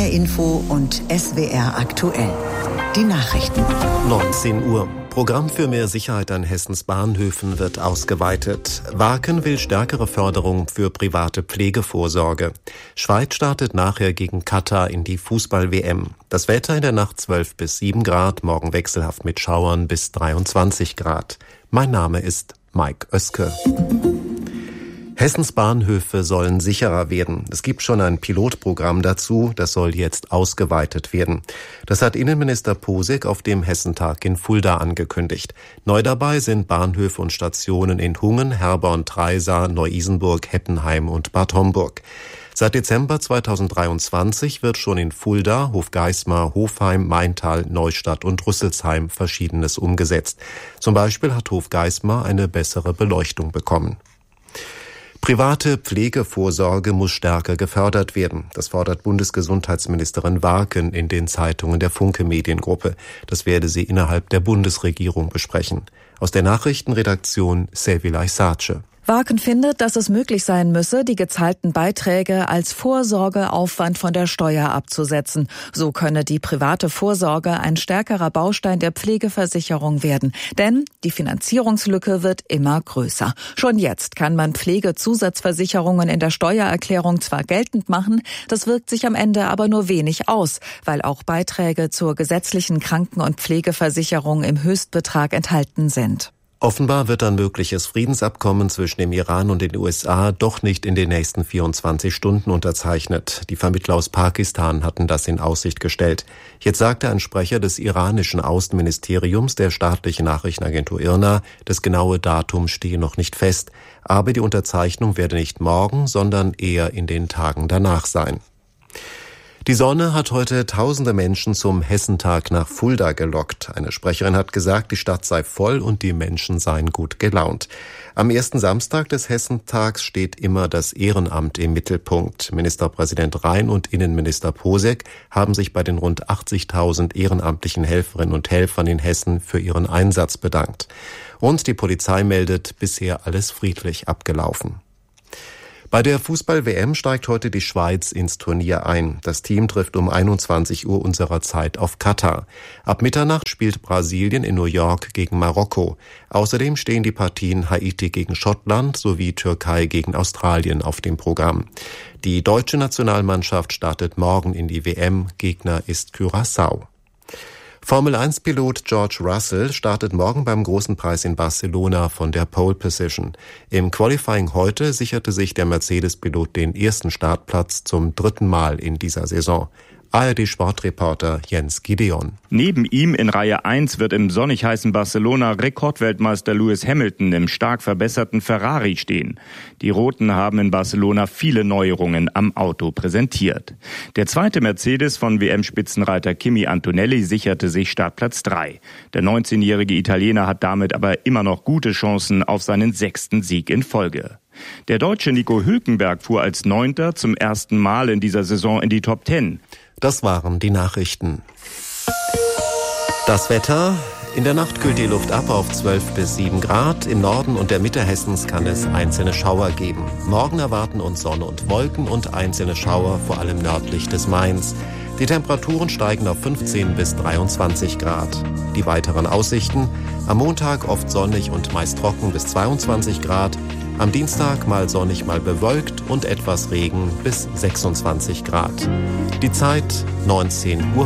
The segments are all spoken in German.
HR Info und SWR aktuell. Die Nachrichten. 19 Uhr. Programm für mehr Sicherheit an Hessens Bahnhöfen wird ausgeweitet. Waken will stärkere Förderung für private Pflegevorsorge. Schweiz startet nachher gegen Katar in die Fußball-WM. Das Wetter in der Nacht 12 bis 7 Grad, morgen wechselhaft mit Schauern bis 23 Grad. Mein Name ist Mike Oeske. Hessens Bahnhöfe sollen sicherer werden. Es gibt schon ein Pilotprogramm dazu, das soll jetzt ausgeweitet werden. Das hat Innenminister Posek auf dem Hessentag in Fulda angekündigt. Neu dabei sind Bahnhöfe und Stationen in Hungen, Herborn, Treisa, Neu-Isenburg, Heppenheim und Bad Homburg. Seit Dezember 2023 wird schon in Fulda, Hofgeismar, Hofheim, Maintal, Neustadt und Rüsselsheim Verschiedenes umgesetzt. Zum Beispiel hat Hofgeismar eine bessere Beleuchtung bekommen. Private Pflegevorsorge muss stärker gefördert werden. Das fordert Bundesgesundheitsministerin Waken in den Zeitungen der Funke Mediengruppe. Das werde sie innerhalb der Bundesregierung besprechen. Aus der Nachrichtenredaktion Sevilay Sace. Waken findet, dass es möglich sein müsse, die gezahlten Beiträge als Vorsorgeaufwand von der Steuer abzusetzen. So könne die private Vorsorge ein stärkerer Baustein der Pflegeversicherung werden. Denn die Finanzierungslücke wird immer größer. Schon jetzt kann man Pflegezusatzversicherungen in der Steuererklärung zwar geltend machen, das wirkt sich am Ende aber nur wenig aus, weil auch Beiträge zur gesetzlichen Kranken- und Pflegeversicherung im Höchstbetrag enthalten sind. Offenbar wird ein mögliches Friedensabkommen zwischen dem Iran und den USA doch nicht in den nächsten 24 Stunden unterzeichnet. Die Vermittler aus Pakistan hatten das in Aussicht gestellt. Jetzt sagte ein Sprecher des iranischen Außenministeriums der staatlichen Nachrichtenagentur IRNA, das genaue Datum stehe noch nicht fest. Aber die Unterzeichnung werde nicht morgen, sondern eher in den Tagen danach sein. Die Sonne hat heute tausende Menschen zum Hessentag nach Fulda gelockt. Eine Sprecherin hat gesagt, die Stadt sei voll und die Menschen seien gut gelaunt. Am ersten Samstag des Hessentags steht immer das Ehrenamt im Mittelpunkt. Ministerpräsident Rhein und Innenminister Posek haben sich bei den rund 80.000 ehrenamtlichen Helferinnen und Helfern in Hessen für ihren Einsatz bedankt. Und die Polizei meldet, bisher alles friedlich abgelaufen. Bei der Fußball-WM steigt heute die Schweiz ins Turnier ein. Das Team trifft um 21 Uhr unserer Zeit auf Katar. Ab Mitternacht spielt Brasilien in New York gegen Marokko. Außerdem stehen die Partien Haiti gegen Schottland sowie Türkei gegen Australien auf dem Programm. Die deutsche Nationalmannschaft startet morgen in die WM. Gegner ist Curaçao. Formel-1-Pilot George Russell startet morgen beim Großen Preis in Barcelona von der Pole Position. Im Qualifying heute sicherte sich der Mercedes-Pilot den ersten Startplatz zum 3. Mal in dieser Saison. ARD-Sportreporter Jens Gideon. Neben ihm in Reihe 1 wird im sonnig heißen Barcelona Rekordweltmeister Lewis Hamilton im stark verbesserten Ferrari stehen. Die Roten haben in Barcelona viele Neuerungen am Auto präsentiert. Der zweite Mercedes von WM-Spitzenreiter Kimi Antonelli sicherte sich Startplatz 3. Der 19-jährige Italiener hat damit aber immer noch gute Chancen auf seinen 6. Sieg in Folge. Der Deutsche Nico Hülkenberg fuhr als 9. zum ersten Mal in dieser Saison in die Top 10. Das waren die Nachrichten. Das Wetter. In der Nacht kühlt die Luft ab auf 12 bis 7 Grad. Im Norden und der Mitte Hessens kann es einzelne Schauer geben. Morgen erwarten uns Sonne und Wolken und einzelne Schauer, vor allem nördlich des Mains. Die Temperaturen steigen auf 15 bis 23 Grad. Die weiteren Aussichten. Am Montag oft sonnig und meist trocken bis 22 Grad. Am Dienstag mal sonnig, mal bewölkt und etwas Regen bis 26 Grad. Die Zeit 19:04 Uhr.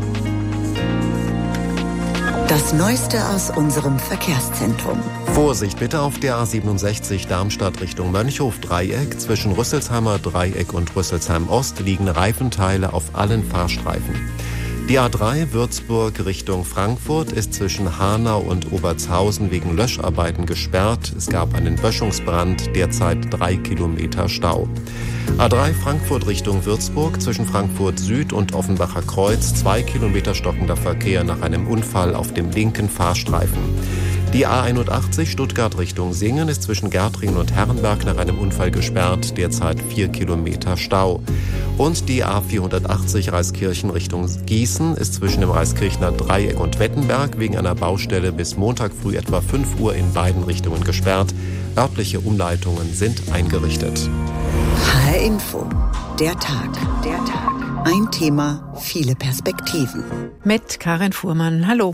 Das Neueste aus unserem Verkehrszentrum. Vorsicht bitte auf der A67 Darmstadt Richtung Mönchhof-Dreieck. Zwischen Rüsselsheimer Dreieck und Rüsselsheim Ost liegen Reifenteile auf allen Fahrstreifen. Die A3 Würzburg Richtung Frankfurt ist zwischen Hanau und Obertshausen wegen Löscharbeiten gesperrt. Es gab einen Böschungsbrand, derzeit 3 Kilometer Stau. A3 Frankfurt Richtung Würzburg zwischen Frankfurt Süd und Offenbacher Kreuz 2 Kilometer stockender Verkehr nach einem Unfall auf dem linken Fahrstreifen. Die A81 Stuttgart Richtung Singen ist zwischen Gärtringen und Herrenberg nach einem Unfall gesperrt, derzeit 4 Kilometer Stau. Und die A480 Reiskirchen Richtung Gießen ist zwischen dem Reiskirchner Dreieck und Wettenberg wegen einer Baustelle bis Montag früh etwa 5 Uhr in beiden Richtungen gesperrt. Örtliche Umleitungen sind eingerichtet. HR Info. Der Tag. Ein Thema, viele Perspektiven. Mit Karin Fuhrmann. Hallo.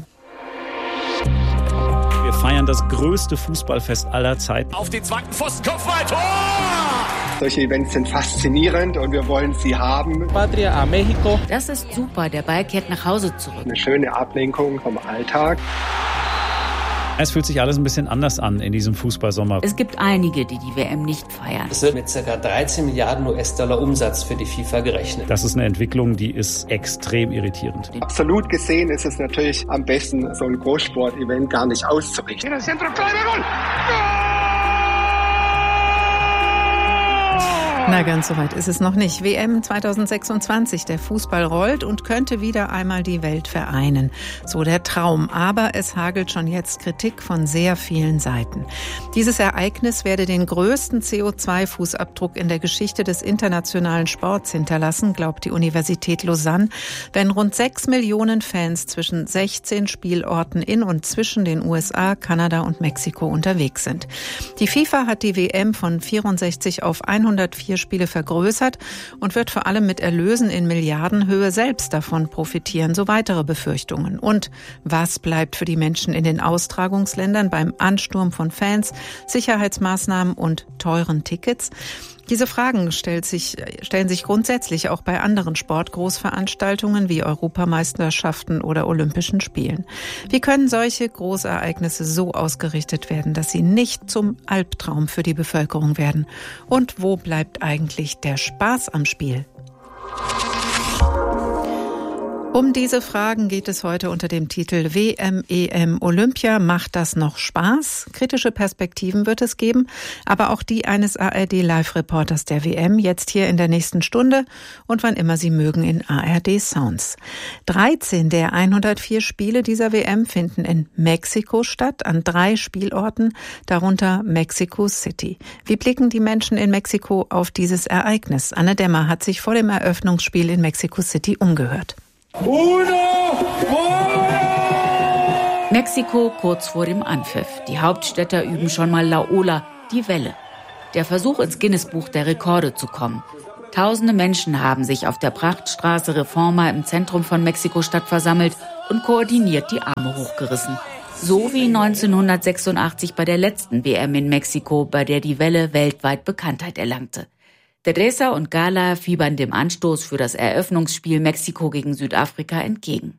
Wir feiern das größte Fußballfest aller Zeiten. Auf den zweiten Pfosten, Kopfball, Tor! Solche Events sind faszinierend und wir wollen sie haben. Patria a México. Das ist super, der Ball kehrt nach Hause zurück. Eine schöne Ablenkung vom Alltag. Es fühlt sich alles ein bisschen anders an in diesem Fußballsommer. Es gibt einige, die die WM nicht feiern. Es wird mit ca. 13 Milliarden US-Dollar Umsatz für die FIFA gerechnet. Das ist eine Entwicklung, die ist extrem irritierend. Absolut gesehen ist es natürlich am besten, so ein Großsport-Event gar nicht auszurichten. Na, ganz so weit ist es noch nicht. WM 2026, der Fußball rollt und könnte wieder einmal die Welt vereinen. So der Traum. Aber es hagelt schon jetzt Kritik von sehr vielen Seiten. Dieses Ereignis werde den größten CO2-Fußabdruck in der Geschichte des internationalen Sports hinterlassen, glaubt die Universität Lausanne, wenn rund 6 Millionen Fans zwischen 16 Spielorten in und zwischen den USA, Kanada und Mexiko unterwegs sind. Die FIFA hat die WM von 64 auf 104 Spiele vergrößert und wird vor allem mit Erlösen in Milliardenhöhe selbst davon profitieren, so weitere Befürchtungen. Und was bleibt für die Menschen in den Austragungsländern beim Ansturm von Fans, Sicherheitsmaßnahmen und teuren Tickets? Diese Fragen stellen sich grundsätzlich auch bei anderen Sportgroßveranstaltungen wie Europameisterschaften oder Olympischen Spielen. Wie können solche Großereignisse so ausgerichtet werden, dass sie nicht zum Albtraum für die Bevölkerung werden? Und wo bleibt eigentlich der Spaß am Spiel? Um diese Fragen geht es heute unter dem Titel WM, EM, Olympia. Macht das noch Spaß? Kritische Perspektiven wird es geben, aber auch die eines ARD-Live-Reporters der WM, jetzt hier in der nächsten Stunde und wann immer Sie mögen in ARD Sounds. 13 der 104 Spiele dieser WM finden in Mexiko statt, an 3 Spielorten, darunter Mexico City. Wie blicken die Menschen in Mexiko auf dieses Ereignis? Anne Dämmer hat sich vor dem Eröffnungsspiel in Mexico City umgehört. Mexiko kurz vor dem Anpfiff. Die Hauptstädter üben schon mal La Ola, die Welle. Der Versuch, ins Guinness-Buch der Rekorde zu kommen. Tausende Menschen haben sich auf der Prachtstraße Reforma im Zentrum von Mexiko-Stadt versammelt und koordiniert die Arme hochgerissen. So wie 1986 bei der letzten WM in Mexiko, bei der die Welle weltweit Bekanntheit erlangte. Teresa und Gala fiebern dem Anstoß für das Eröffnungsspiel Mexiko gegen Südafrika entgegen.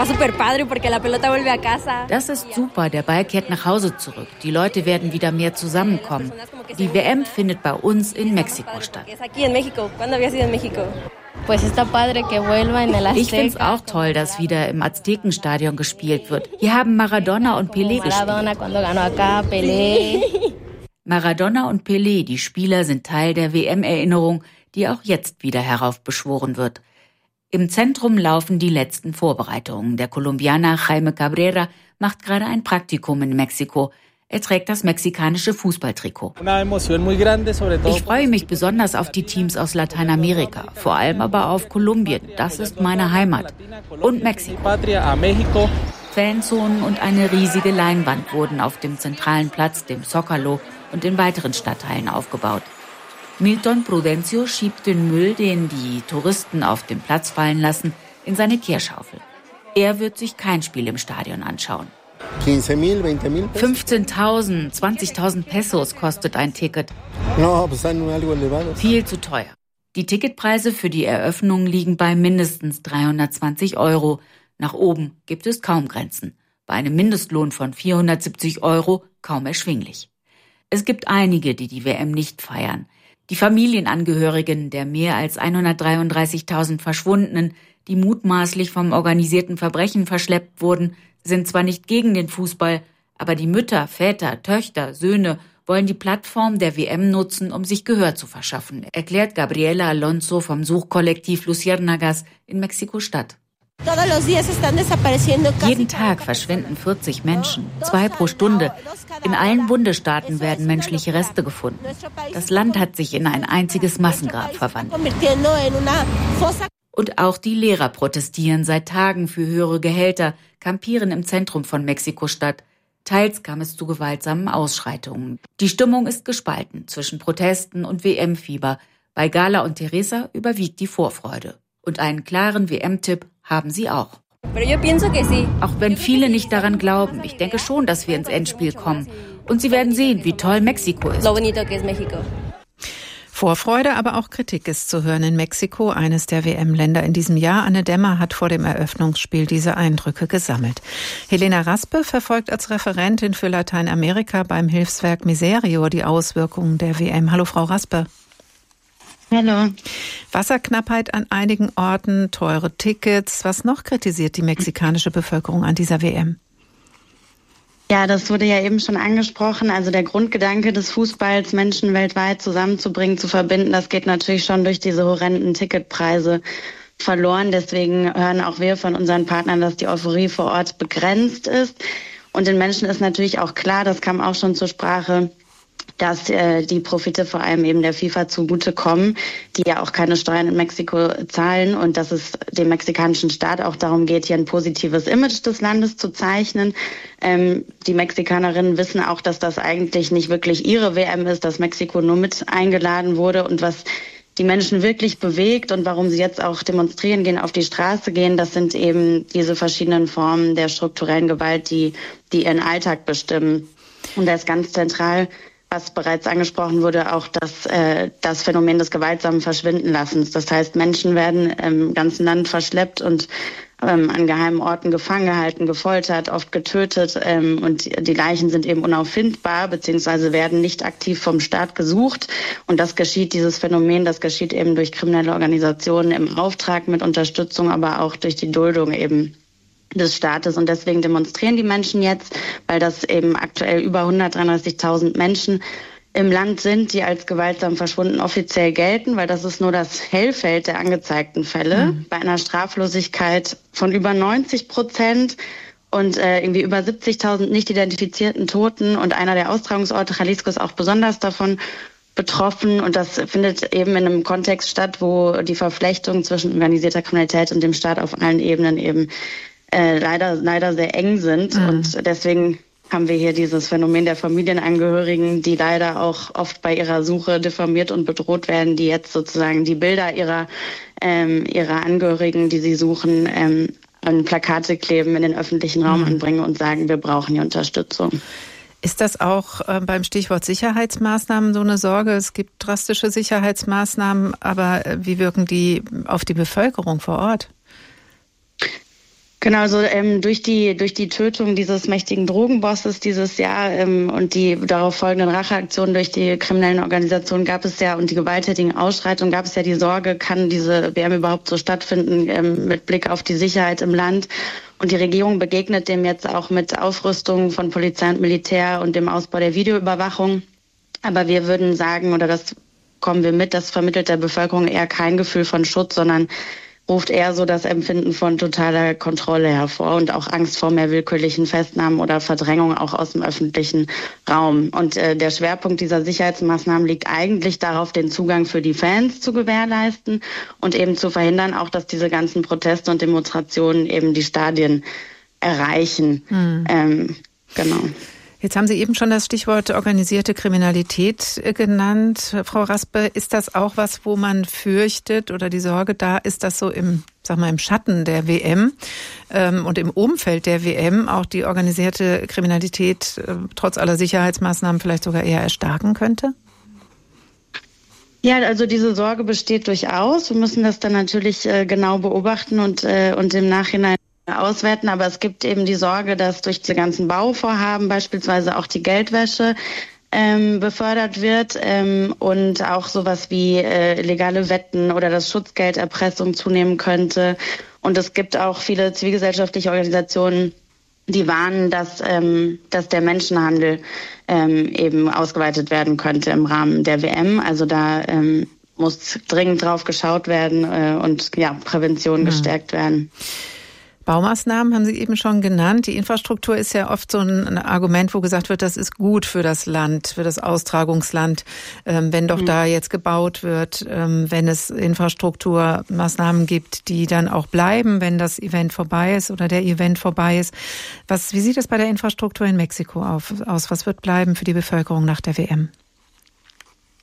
Das ist super, der Ball kehrt nach Hause zurück. Die Leute werden wieder mehr zusammenkommen. Die WM findet bei uns in Mexiko statt. Ich finde es auch toll, dass wieder im Aztekenstadion gespielt wird. Hier haben Maradona und Pelé gespielt. Maradona und Pelé, die Spieler, sind Teil der WM-Erinnerung, die auch jetzt wieder heraufbeschworen wird. Im Zentrum laufen die letzten Vorbereitungen. Der Kolumbianer Jaime Cabrera macht gerade ein Praktikum in Mexiko. Er trägt das mexikanische Fußballtrikot. Ich freue mich besonders auf die Teams aus Lateinamerika, vor allem aber auf Kolumbien. Das ist meine Heimat. Und Mexiko. Fanzonen und eine riesige Leinwand wurden auf dem zentralen Platz, dem Zócalo, und in weiteren Stadtteilen aufgebaut. Milton Prudencio schiebt den Müll, den die Touristen auf dem Platz fallen lassen, in seine Kehrschaufel. Er wird sich kein Spiel im Stadion anschauen. 15.000, 20.000 Pesos kostet ein Ticket. Viel zu teuer. Die Ticketpreise für die Eröffnung liegen bei mindestens 320 €. Nach oben gibt es kaum Grenzen. Bei einem Mindestlohn von 470 € kaum erschwinglich. Es gibt einige, die die WM nicht feiern. Die Familienangehörigen der mehr als 133.000 Verschwundenen, die mutmaßlich vom organisierten Verbrechen verschleppt wurden, sind zwar nicht gegen den Fußball, aber die Mütter, Väter, Töchter, Söhne wollen die Plattform der WM nutzen, um sich Gehör zu verschaffen, erklärt Gabriela Alonso vom Suchkollektiv Luciérnagas in Mexiko-Stadt. Jeden Tag verschwinden 40 Menschen, 2 pro Stunde. In allen Bundesstaaten werden menschliche Reste gefunden. Das Land hat sich in ein einziges Massengrab verwandelt. Und auch die Lehrer protestieren seit Tagen für höhere Gehälter, kampieren im Zentrum von Mexiko-Stadt. Teils kam es zu gewaltsamen Ausschreitungen. Die Stimmung ist gespalten zwischen Protesten und WM-Fieber. Bei Gala und Teresa überwiegt die Vorfreude. Und einen klaren WM-Tipp haben sie auch. Auch wenn viele nicht daran glauben, ich denke schon, dass wir ins Endspiel kommen. Und sie werden sehen, wie toll Mexiko ist. Vorfreude, aber auch Kritik ist zu hören in Mexiko, eines der WM-Länder in diesem Jahr. Anne Dämmer hat vor dem Eröffnungsspiel diese Eindrücke gesammelt. Helena Raspe verfolgt als Referentin für Lateinamerika beim Hilfswerk Miserio die Auswirkungen der WM. Hallo, Frau Raspe. Hallo. Wasserknappheit an einigen Orten, teure Tickets. Was noch kritisiert die mexikanische Bevölkerung an dieser WM? Ja, das wurde ja eben schon angesprochen. Also der Grundgedanke des Fußballs, Menschen weltweit zusammenzubringen, zu verbinden, das geht natürlich schon durch diese horrenden Ticketpreise verloren. Deswegen hören auch wir von unseren Partnern, dass die Euphorie vor Ort begrenzt ist. Und den Menschen ist natürlich auch klar, das kam auch schon zur Sprache, dass die Profite vor allem eben der FIFA zugutekommen, die ja auch keine Steuern in Mexiko zahlen und dass es dem mexikanischen Staat auch darum geht, hier ein positives Image des Landes zu zeichnen. Die Mexikanerinnen wissen auch, dass das eigentlich nicht wirklich ihre WM ist, dass Mexiko nur mit eingeladen wurde und was die Menschen wirklich bewegt und warum sie jetzt auch demonstrieren gehen, auf die Straße gehen, das sind eben diese verschiedenen Formen der strukturellen Gewalt, die ihren Alltag bestimmen. Und da ist ganz zentral, was bereits angesprochen wurde, auch das Phänomen des gewaltsamen Verschwindenlassens. Das heißt, Menschen werden im ganzen Land verschleppt und an geheimen Orten gefangen gehalten, gefoltert, oft getötet und die Leichen sind eben unauffindbar beziehungsweise werden nicht aktiv vom Staat gesucht. Und das geschieht, dieses Phänomen, das geschieht eben durch kriminelle Organisationen im Auftrag mit Unterstützung, aber auch durch die Duldung eben des Staates. Und deswegen demonstrieren die Menschen jetzt, weil das eben aktuell über 133.000 Menschen im Land sind, die als gewaltsam verschwunden offiziell gelten, weil das ist nur das Hellfeld der angezeigten Fälle, bei einer Straflosigkeit von über 90% und irgendwie über 70.000 nicht identifizierten Toten. Und einer der Austragungsorte, Jalisco, ist auch besonders davon betroffen. Und das findet eben in einem Kontext statt, wo die Verflechtungen zwischen organisierter Kriminalität und dem Staat auf allen Ebenen eben leider sehr eng sind. Und deswegen haben wir hier dieses Phänomen der Familienangehörigen, die leider auch oft bei ihrer Suche diffamiert und bedroht werden, die jetzt sozusagen die Bilder ihrer Angehörigen, die sie suchen, an Plakate kleben, in den öffentlichen Raum anbringen und sagen, wir brauchen hier Unterstützung. Ist das auch beim Stichwort Sicherheitsmaßnahmen so eine Sorge? Es gibt drastische Sicherheitsmaßnahmen, aber wie wirken die auf die Bevölkerung vor Ort? Genau, so durch die Tötung dieses mächtigen Drogenbosses dieses Jahr und die darauf folgenden Racheaktionen durch die kriminellen Organisationen gab es ja und die gewalttätigen Ausschreitungen gab es ja die Sorge, kann diese WM überhaupt so stattfinden mit Blick auf die Sicherheit im Land. Und die Regierung begegnet dem jetzt auch mit Aufrüstung von Polizei und Militär und dem Ausbau der Videoüberwachung. Aber wir würden sagen, oder das kommen wir mit, das vermittelt der Bevölkerung eher kein Gefühl von Schutz, sondern ruft eher so das Empfinden von totaler Kontrolle hervor und auch Angst vor mehr willkürlichen Festnahmen oder Verdrängung auch aus dem öffentlichen Raum. Und der Schwerpunkt dieser Sicherheitsmaßnahmen liegt eigentlich darauf, den Zugang für die Fans zu gewährleisten und eben zu verhindern, auch dass diese ganzen Proteste und Demonstrationen eben die Stadien erreichen. Genau. Jetzt haben Sie eben schon das Stichwort organisierte Kriminalität genannt. Frau Raspe, ist das auch was, wo man fürchtet oder die Sorge da ist, dass so im Schatten der WM und im Umfeld der WM auch die organisierte Kriminalität trotz aller Sicherheitsmaßnahmen vielleicht sogar eher erstarken könnte? Ja, also diese Sorge besteht durchaus. Wir müssen das dann natürlich genau beobachten und im Nachhinein auswerten, aber es gibt eben die Sorge, dass durch die ganzen Bauvorhaben beispielsweise auch die Geldwäsche befördert wird und auch sowas wie illegale Wetten oder das Schutzgelderpressung zunehmen könnte. Und es gibt auch viele zivilgesellschaftliche Organisationen, die warnen, dass der Menschenhandel eben ausgeweitet werden könnte im Rahmen der WM. Also da muss dringend drauf geschaut werden und Prävention gestärkt werden. Baumaßnahmen haben Sie eben schon genannt. Die Infrastruktur ist ja oft so ein Argument, wo gesagt wird, das ist gut für das Land, für das Austragungsland, wenn doch da jetzt gebaut wird, wenn es Infrastrukturmaßnahmen gibt, die dann auch bleiben, wenn das Event vorbei ist oder der Event vorbei ist. Wie sieht es bei der Infrastruktur in Mexiko aus? Was wird bleiben für die Bevölkerung nach der WM?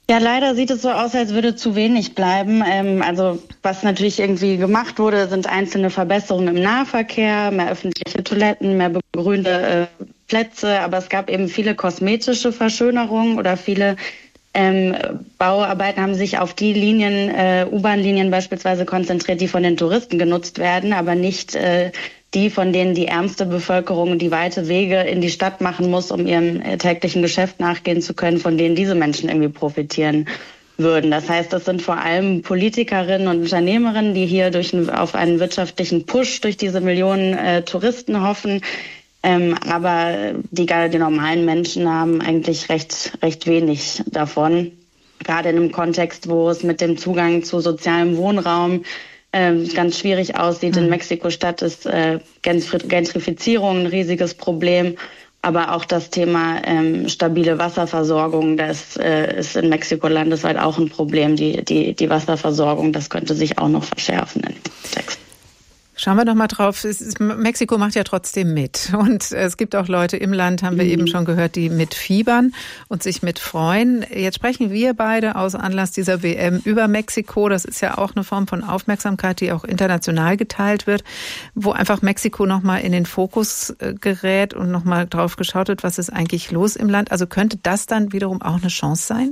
Ja, leider sieht es so aus, als würde zu wenig bleiben. Also was natürlich irgendwie gemacht wurde, sind einzelne Verbesserungen im Nahverkehr, mehr öffentliche Toiletten, mehr begrünte Plätze. Aber es gab eben viele kosmetische Verschönerungen oder viele Bauarbeiten haben sich auf die Linien, U-Bahn-Linien beispielsweise konzentriert, die von den Touristen genutzt werden, aber nicht die, von denen die ärmste Bevölkerung die weite Wege in die Stadt machen muss, um ihrem täglichen Geschäft nachgehen zu können, von denen diese Menschen irgendwie profitieren würden. Das heißt, das sind vor allem Politikerinnen und Unternehmerinnen, die hier auf einen wirtschaftlichen Push durch diese Millionen Touristen hoffen. Aber die normalen Menschen haben eigentlich recht wenig davon. Gerade in einem Kontext, wo es mit dem Zugang zu sozialem Wohnraum ganz schwierig aussieht. In Mexiko-Stadt ist Gentrifizierung ein riesiges Problem. Aber auch das Thema stabile Wasserversorgung, das ist in Mexiko landesweit auch ein Problem. Die Wasserversorgung, das könnte sich auch noch verschärfen in dem Kontext. Schauen wir doch mal drauf. Mexiko macht ja trotzdem mit. Und es gibt auch Leute im Land, haben wir eben schon gehört, die mitfiebern und sich mitfreuen. Jetzt sprechen wir beide aus Anlass dieser WM über Mexiko. Das ist ja auch eine Form von Aufmerksamkeit, die auch international geteilt wird, wo einfach Mexiko nochmal in den Fokus gerät und nochmal drauf geschaut wird, was ist eigentlich los im Land. Also könnte das dann wiederum auch eine Chance sein?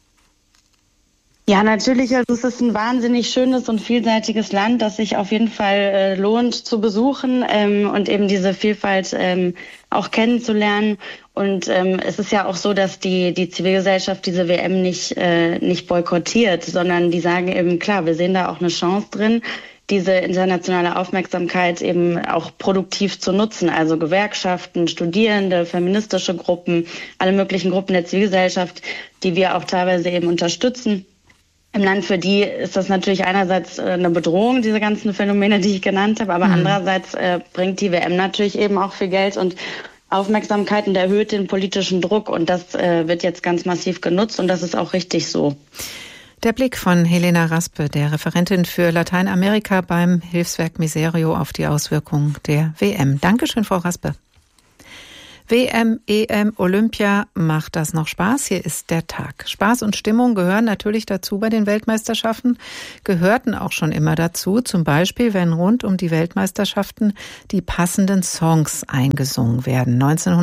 Ja, natürlich. Also es ist ein wahnsinnig schönes und vielseitiges Land, das sich auf jeden Fall lohnt zu besuchen und eben diese Vielfalt auch kennenzulernen. Und es ist ja auch so, dass die Zivilgesellschaft diese WM nicht boykottiert, sondern die sagen eben, klar, wir sehen da auch eine Chance drin, diese internationale Aufmerksamkeit eben auch produktiv zu nutzen. Also Gewerkschaften, Studierende, feministische Gruppen, alle möglichen Gruppen der Zivilgesellschaft, die wir auch teilweise eben unterstützen. Im Land, für die ist das natürlich einerseits eine Bedrohung, diese ganzen Phänomene, die ich genannt habe, aber andererseits bringt die WM natürlich eben auch viel Geld und Aufmerksamkeit und erhöht den politischen Druck. Und das wird jetzt ganz massiv genutzt und das ist auch richtig so. Der Blick von Helena Raspe, der Referentin für Lateinamerika beim Hilfswerk Miserio, auf die Auswirkungen der WM. Dankeschön, Frau Raspe. WM, EM, Olympia, macht das noch Spaß? Hier ist der Tag. Spaß und Stimmung gehören natürlich dazu bei den Weltmeisterschaften, gehörten auch schon immer dazu, zum Beispiel, wenn rund um die Weltmeisterschaften die passenden Songs eingesungen werden.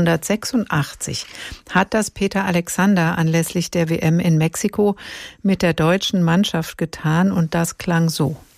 1986 hat das Peter Alexander anlässlich der WM in Mexiko mit der deutschen Mannschaft getan und das klang so.